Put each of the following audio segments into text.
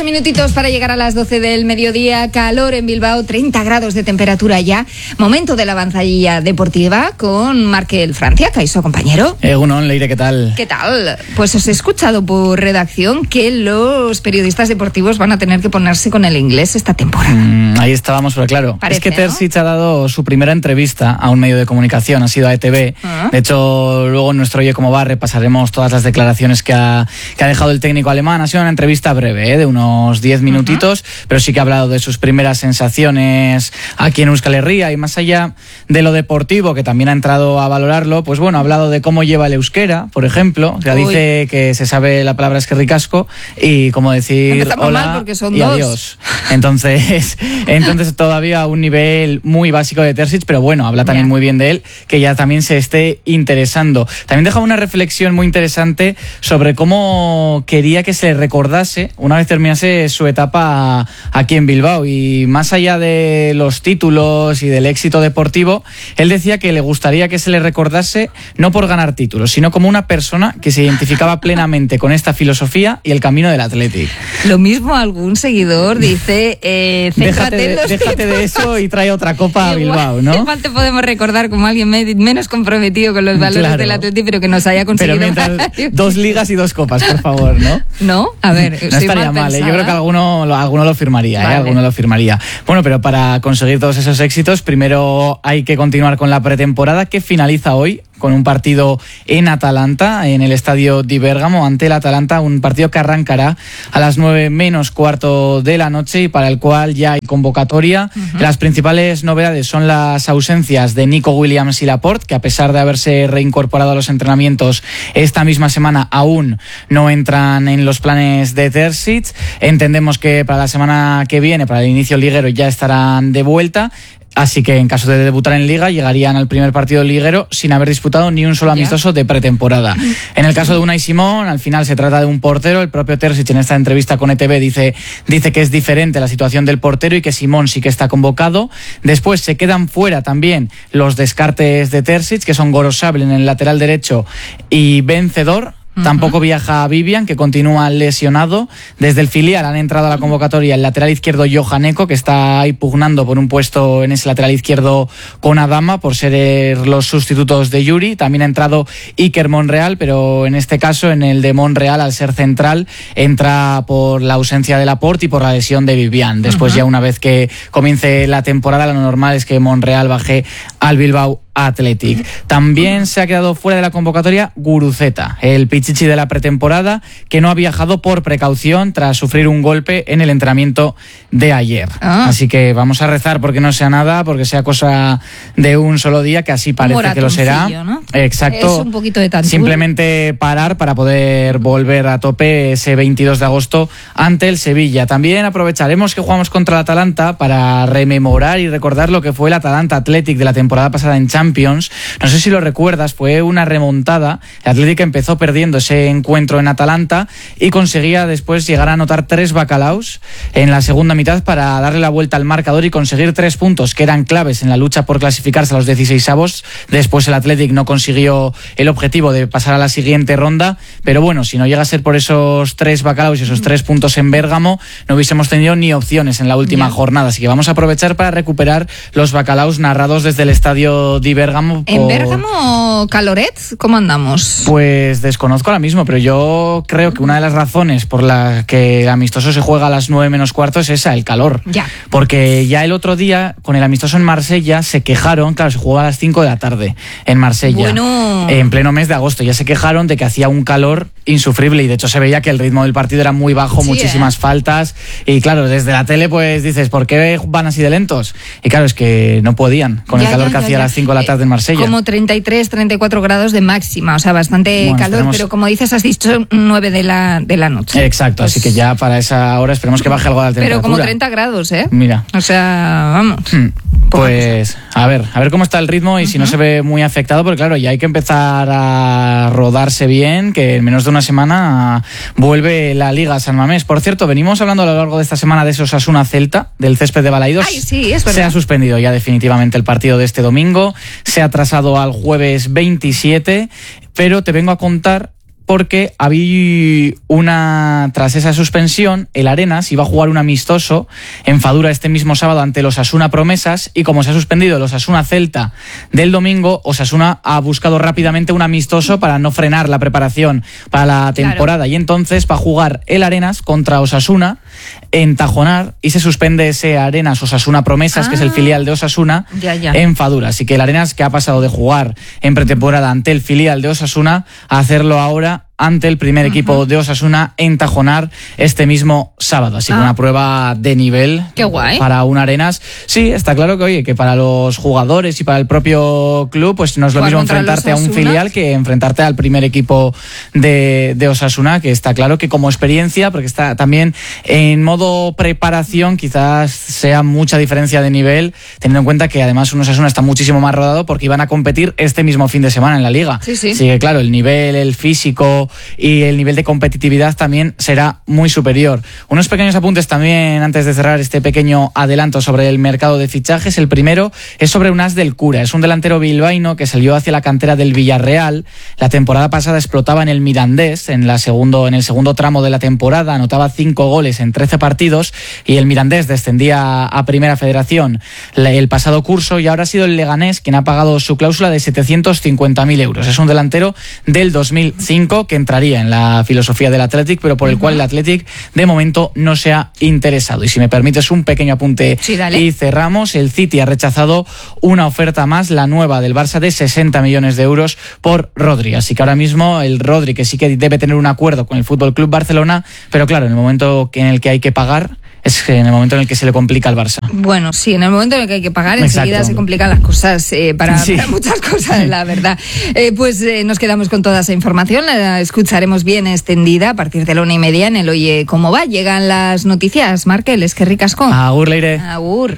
minutitos para llegar a las 12 del mediodía. Calor en Bilbao, 30 grados de temperatura ya. Momento de la avanzadilla deportiva con Markel Francia, Caiso, compañero. Egunon, Leire, ¿qué tal? ¿Qué tal? Pues os he escuchado por redacción que los periodistas deportivos van a tener que ponerse con el inglés esta temporada. Ahí estábamos, pero claro, Parece, es que ¿no? Terzic ha dado su primera entrevista a un medio de comunicación, ha sido a ETV. De hecho, luego en nuestro Oye Cómo Va repasaremos todas las declaraciones que ha dejado el técnico alemán. Ha sido una entrevista breve, de unos 10 minutitos, pero sí que ha hablado de sus primeras sensaciones aquí en Euskal Herria, y más allá de lo deportivo, que también ha entrado a valorarlo, pues bueno, ha hablado de cómo lleva el euskera, por ejemplo. O sea, dice que se sabe la palabra eskerrikasco y cómo decir Empezamos hola mal porque son y dos. adiós. Entonces todavía a un nivel muy básico de Terzic, pero bueno, habla también muy bien de él, que ya también se esté interesando. También deja una reflexión muy interesante sobre cómo quería que se le recordase una vez terminase su etapa aquí en Bilbao, y más allá de los títulos y del éxito deportivo, él decía que le gustaría que se le recordase no por ganar títulos, sino como una persona que se identificaba plenamente con esta filosofía y el camino del Athletic. Lo mismo algún seguidor dice, déjate de eso y trae otra copa a Bilbao, ¿no? Igual te podemos recordar como alguien menos comprometido con los valores del Athletic, pero que nos haya conseguido. Pero mientras 2 ligas y 2 copas, por favor, ¿no? No, a ver, no estaría mal, yo creo que alguno lo firmaría, vale. Alguno lo firmaría. Bueno, pero para conseguir todos esos éxitos, primero hay que continuar con la pretemporada, que finaliza hoy con un partido en Atalanta, en el estadio di Bérgamo, ante el Atalanta, un partido que arrancará a las 9:15 de la noche y para el cual ya hay convocatoria. Las principales novedades son las ausencias de Nico Williams y Laporte, que a pesar de haberse reincorporado a los entrenamientos esta misma semana, aún no entran en los planes de Terzic. Entendemos que para la semana que viene, para el inicio liguero, ya estarán de vuelta. Así que en caso de debutar en Liga, llegarían al primer partido liguero sin haber disputado ni un solo amistoso de pretemporada. En el caso de Unai Simón, al final se trata de un portero. El propio Terzic en esta entrevista con ETV dice que es diferente la situación del portero y que Simón sí que está convocado. Después se quedan fuera también los descartes de Terzic, que son Gorosabel en el lateral derecho y Vencedor. Tampoco viaja Vivian, que continúa lesionado. Desde el filial han entrado a la convocatoria el lateral izquierdo Johan Eko, que está ahí pugnando por un puesto en ese lateral izquierdo con Adama, por ser los sustitutos de Yuri. También ha entrado Iker Monreal, pero en este caso, en el de Monreal, al ser central, entra por la ausencia de Laporte y por la lesión de Vivian. Después, ya una vez que comience la temporada, lo normal es que Monreal baje al Bilbao Athletic. También se ha quedado fuera de la convocatoria Guruceta, el pichichi de la pretemporada, que no ha viajado por precaución tras sufrir un golpe en el entrenamiento de ayer. Así que vamos a rezar porque no sea nada, porque sea cosa de un solo día, que así parece que lo será, ¿no? Exacto. Es un poquito de tanto. Simplemente parar para poder volver a tope ese 22 de agosto ante el Sevilla. También aprovecharemos que jugamos contra el Atalanta para rememorar y recordar lo que fue el Atalanta Athletic de la temporada pasada en Champions. No sé si lo recuerdas, fue una remontada. El Athletic empezó perdiendo ese encuentro en Atalanta y conseguía después llegar a anotar 3 bacalaos en la segunda mitad para darle la vuelta al marcador y conseguir 3 puntos que eran claves en la lucha por clasificarse a los 16avos. Después el Athletic no consiguió el objetivo de pasar a la siguiente ronda, pero bueno, si no llega a ser por esos 3 bacalaos y esos 3 puntos en Bérgamo, no hubiésemos tenido ni opciones en la última jornada. Así que vamos a aprovechar para recuperar los bacalaos narrados desde el estadio di Bérgamo. ¿En Bérgamo, Caloret? ¿Cómo andamos? Pues desconozco ahora mismo, pero yo creo que una de las razones por la que el amistoso se juega a las 9:15 es esa, el calor. Ya. Porque ya el otro día, con el amistoso en Marsella, se quejaron, claro, se jugaba a las 5 de la tarde en Marsella. Bueno. En pleno mes de agosto, ya se quejaron de que hacía un calor insufrible y de hecho se veía que el ritmo del partido era muy bajo, muchísimas faltas, y claro, desde la tele pues dices, ¿por qué van así de lentos? Y claro, es que no podían con el calor que hacía a las 5 de la tarde en Marsella. Como 33, 34 grados de máxima, o sea, bastante calor, pero como dices, has dicho 9 de la noche. Exacto, pues, así que ya para esa hora esperemos que baje algo de la temperatura. Pero como 30 grados, ¿eh? Mira. O sea, vamos. Pues a ver cómo está el ritmo y si no se ve muy afectado, porque claro, ya hay que empezar a rodarse bien, que en menos de una semana vuelve la Liga San Mamés. Por cierto, venimos hablando a lo largo de esta semana de esos Osasuna-Celta, del césped de Balaidos. Ay, sí, es verdad. Se ha suspendido ya definitivamente el partido de este domingo, se ha atrasado al jueves 27, pero te vengo a contar porque tras esa suspensión, el Arenas iba a jugar un amistoso en Fadura este mismo sábado ante el Osasuna Promesas, y como se ha suspendido el Osasuna Celta del domingo, Osasuna ha buscado rápidamente un amistoso para no frenar la preparación para la temporada. Claro. Y entonces va a jugar el Arenas contra Osasuna en Tajonar, y se suspende ese Arenas Osasuna Promesas, que es el filial de Osasuna, en Fadura. Así que el Arenas, que ha pasado de jugar en pretemporada ante el filial de Osasuna a hacerlo ahora ante el primer equipo de Osasuna en Tajonar este mismo sábado. Así que una prueba de nivel. Qué guay. Para un Arenas. Sí, está claro que, oye, que para los jugadores y para el propio club, pues no es lo mismo enfrentarte a un filial que enfrentarte al primer equipo de Osasuna, que está claro que como experiencia, porque está también en modo preparación, quizás sea mucha diferencia de nivel, teniendo en cuenta que además un Osasuna está muchísimo más rodado porque iban a competir este mismo fin de semana en la Liga. Sí. Así que claro, el nivel, el físico y el nivel de competitividad también será muy superior. Unos pequeños apuntes también antes de cerrar este pequeño adelanto sobre el mercado de fichajes. El primero es sobre Unás del Cura. Es un delantero bilbaíno que salió hacia la cantera del Villarreal. La temporada pasada explotaba en el Mirandés, en el segundo tramo de la temporada, anotaba 5 goles en 13 partidos, y el Mirandés descendía a Primera Federación el pasado curso, y ahora ha sido el Leganés quien ha pagado su cláusula de 750.000 euros. Es un delantero del 2005 que entraría en la filosofía del Athletic, pero por el cual el Athletic de momento no se ha interesado. Y si me permites un pequeño apunte y cerramos, el City ha rechazado una oferta más, la nueva del Barça, de 60 millones de euros por Rodri. Así que ahora mismo el Rodri, que sí que debe tener un acuerdo con el FC Barcelona, pero claro, en el momento en el que hay que pagar, es en el momento en el que se le complica al Barça. Bueno, sí, en el momento en el que hay que pagar, enseguida se complican las cosas para muchas cosas, la verdad. Nos quedamos con toda esa información, la escucharemos bien extendida a partir de la 1:30 en el Oye Cómo Va. Llegan las noticias, Markel, es que ricasco. Agur, Leire. Agur.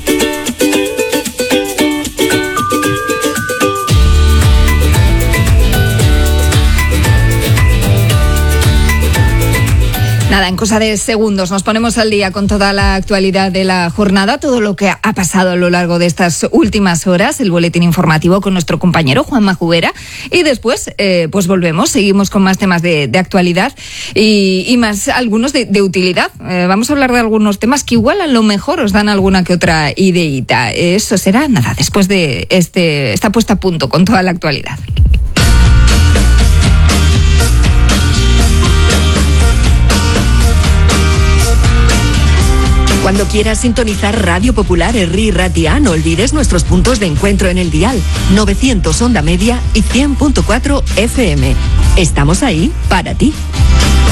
Nada, en cosa de segundos nos ponemos al día con toda la actualidad de la jornada, todo lo que ha pasado a lo largo de estas últimas horas, el boletín informativo con nuestro compañero Juanma Jubera, y después pues volvemos, seguimos con más temas de actualidad y más algunos de utilidad. Vamos a hablar de algunos temas que igual a lo mejor os dan alguna que otra ideita. Eso será nada, después de esta puesta a punto con toda la actualidad. Cuando quieras sintonizar Radio Popular Herri Ratia, no olvides nuestros puntos de encuentro en el dial 900 onda media y 100.4 FM. Estamos ahí para ti.